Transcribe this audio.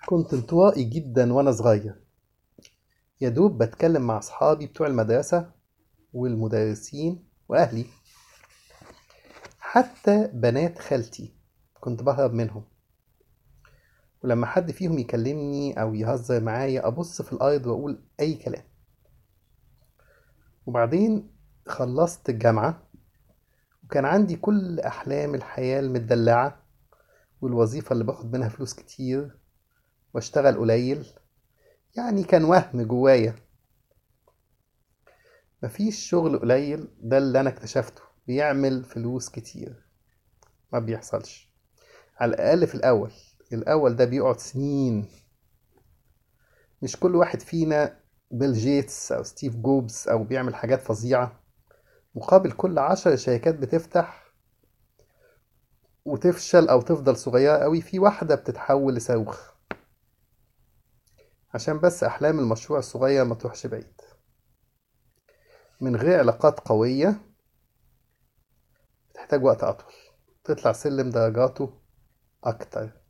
كنت انطوائي جدا وأنا صغير. يا دوب بتكلم مع أصحابي بتوع المدرسة والمدرسين وأهلي، حتى بنات خالتي كنت بهرب منهم. ولما حد فيهم يكلمني أو يهزر معايا أبص في الأرض وأقول أي كلام. وبعدين خلصت الجامعة وكان عندي كل أحلام الحياة المدلعة، والوظيفة اللي باخد منها فلوس كتير واشتغل قليل. يعني كان وهم جوايا. مفيش شغل قليل، ده اللي أنا اكتشفته بيعمل فلوس كتير. ما بيحصلش، على الأقل في الأول ده بيقعد سنين. مش كل واحد فينا بيل جيتس أو ستيف جوبز أو بيعمل حاجات فظيعة مقابل كل 10 شركات بتفتح وتفشل أو تفضل صغيرة قوي، في واحدة بتتحول لصاروخ. عشان بس أحلام المشروع الصغير ما تروحش بعيد. من غير علاقات قوية بتحتاج وقت أطول، تطلع سلم درجاته أكتر.